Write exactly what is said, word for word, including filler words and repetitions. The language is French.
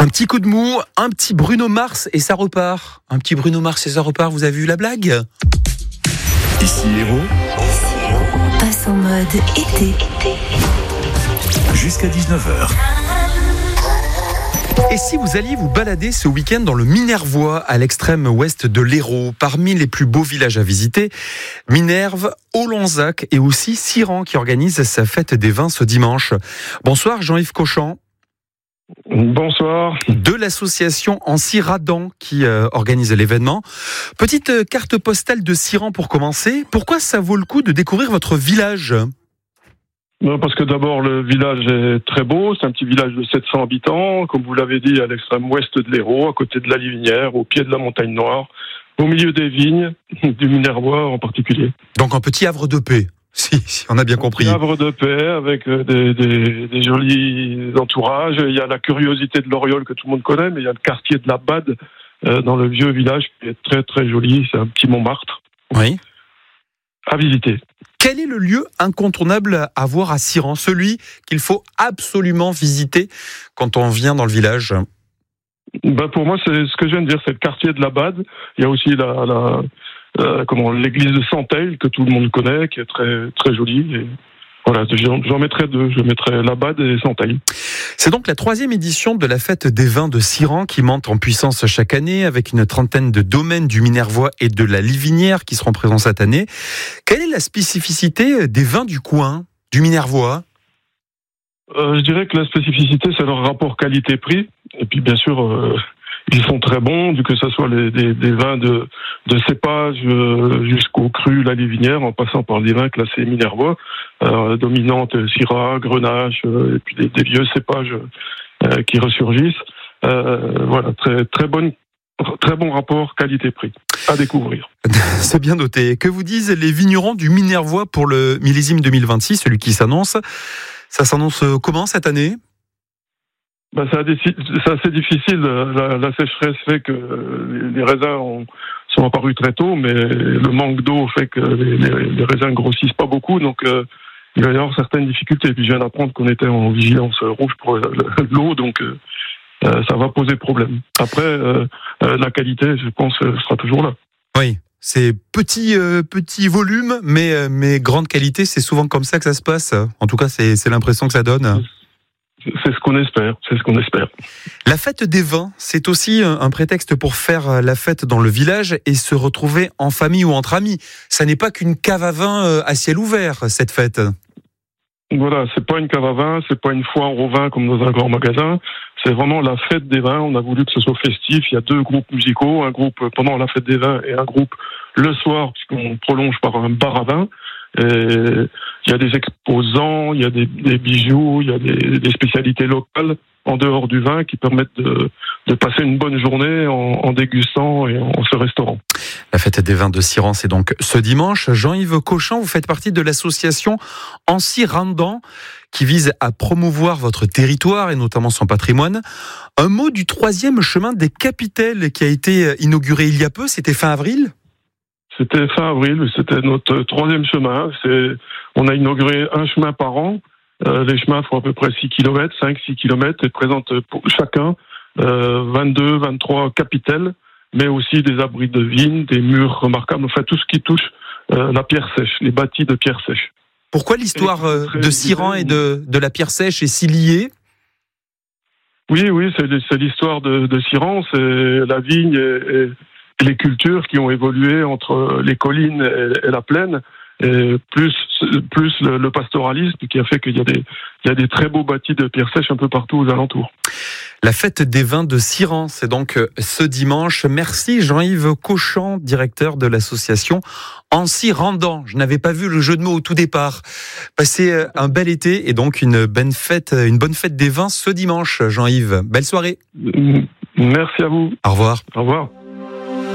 Un petit coup de mou, un petit Bruno Mars et ça repart. Un petit Bruno Mars et ça repart, vous avez vu la blague ? Ici Héros. Passe en mode été. Jusqu'à dix-neuf heures. Et si vous alliez vous balader ce week-end dans le Minervois, à l'extrême ouest de l'Hérault, parmi les plus beaux villages à visiter, Minerve, Olonzac et aussi Siran qui organise sa fête des vins ce dimanche. Bonsoir Jean-Yves Cauchant. Bonsoir. De l'association Ancy Radan qui euh, organise l'événement. Petite euh, carte postale de Siran pour commencer. Pourquoi ça vaut le coup de découvrir votre village ? Non, parce que d'abord le village est très beau, c'est un petit village de sept cents habitants, comme vous l'avez dit, à l'extrême ouest de l'Hérault, à côté de la Livinière, au pied de la montagne Noire, au milieu des vignes, du Minervois en particulier. Donc un petit havre de paix, si, si on a bien compris. Un havre de paix avec des, des, des jolis entourages. Il y a la curiosité de l'Oriole que tout le monde connaît, mais il y a le quartier de la Bade euh, dans le vieux village qui est très très joli, c'est un petit Montmartre. Oui. À visiter. Quel est le lieu incontournable à voir à Siran, celui qu'il faut absolument visiter quand on vient dans le village ? Ben pour moi, c'est ce que je viens de dire, c'est le quartier de la Bade. Il y a aussi la, la euh, comment l'église de Santeil que tout le monde connaît, qui est très très jolie. Et voilà, j'en, j'en mettrai deux. Je mettrai la Bade et Santeil. C'est donc la troisième édition de la fête des vins de Siran qui monte en puissance chaque année avec une trentaine de domaines du Minervois et de la Livinière qui seront présents cette année. Quelle est la spécificité des vins du coin, du Minervois ? euh, Je dirais que la spécificité, c'est leur rapport qualité-prix. Et puis bien sûr, euh, ils sont très bons, que ce soit les, des, des vins de, de cépage euh, jusqu'au cru, la Livinière, en passant par les vins classés Minervois, euh, dominante Syrah, Grenache, euh, et puis des, des vieux cépages euh, qui ressurgissent. Euh, voilà, très très bonne, très bon rapport qualité-prix à découvrir. C'est bien noté. Que vous disent les vignerons du Minervois pour le millésime deux mille vingt-six, celui qui s'annonce ? Ça s'annonce comment cette année ? Ben, c'est assez difficile. La, la sécheresse fait que les raisins ont, sont apparus très tôt, mais le manque d'eau fait que les, les, les raisins grossissent pas beaucoup, donc euh, il va y avoir certaines difficultés. Et puis je viens d'apprendre qu'on était en vigilance rouge pour l'eau, donc euh, ça va poser problème. Après, euh, la qualité, je pense, sera toujours là. Oui. C'est petit, euh, petit volume, mais, mais grande qualité. C'est souvent comme ça que ça se passe. En tout cas, c'est, c'est l'impression que ça donne. C'est ce qu'on espère, c'est ce qu'on espère. La fête des vins, c'est aussi un prétexte pour faire la fête dans le village et se retrouver en famille ou entre amis. Ça n'est pas qu'une cave à vin à ciel ouvert, cette fête. Voilà, c'est pas une cave à vin, c'est pas une foire au vin comme dans un grand magasin. C'est vraiment la fête des vins. On a voulu que ce soit festif. Il y a deux groupes musicaux, un groupe pendant la fête des vins et un groupe le soir, puisqu'on prolonge par un bar à vin. Et il y a des exposants, il y a des, des bijoux, il y a des, des spécialités locales en dehors du vin qui permettent de, de passer une bonne journée en, en dégustant et en, en se restaurant. La fête des vins de Siran, c'est donc ce dimanche. Jean-Yves Cauchant, vous faites partie de l'association Ancy Radan qui vise à promouvoir votre territoire et notamment son patrimoine. Un mot du troisième chemin des Capitelles qui a été inauguré il y a peu, c'était fin avril ? C'était fin avril, c'était notre troisième chemin. C'est, on a inauguré un chemin par an. Euh, les chemins font à peu près six kilomètres, cinq six kilomètres, et présentent pour chacun euh, vingt-deux vingt-trois capitelles, mais aussi des abris de vignes, des murs remarquables, enfin tout ce qui touche euh, la pierre sèche, les bâtis de pierre sèche. Pourquoi l'histoire de Siran et de, de la pierre sèche est si liée ? Oui, oui, c'est, c'est l'histoire de, de Siran, c'est la vigne et, et les cultures qui ont évolué entre les collines et, et la plaine, et plus plus le, le pastoralisme qui a fait qu'il y a des il y a des très beaux bâtis de pierre sèche un peu partout aux alentours. La fête des vins de Siran, c'est donc ce dimanche. Merci Jean-Yves Cauchant, directeur de l'association Ancy Radan. Je n'avais pas vu le jeu de mots au tout départ. Passez un bel été et donc une bonne fête, une bonne fête des vins ce dimanche, Jean-Yves. Belle soirée. Merci à vous. Au revoir. Au revoir.